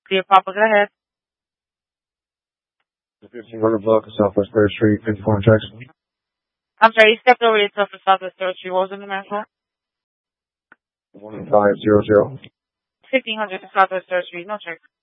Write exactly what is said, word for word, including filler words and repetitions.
Dear Papa, go ahead. fifteen hundred block of Southwest third Street, fifty-four in Jackson. I'm sorry, you stepped over yourself for Southwest third Street. What was the number for? one five zero zero. fifteen hundred to Southwest third Street. No check.